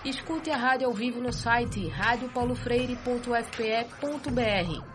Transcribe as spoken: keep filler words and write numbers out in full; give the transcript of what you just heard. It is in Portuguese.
Escute a rádio ao vivo no site rádio paulo freire ponto f p e ponto b r.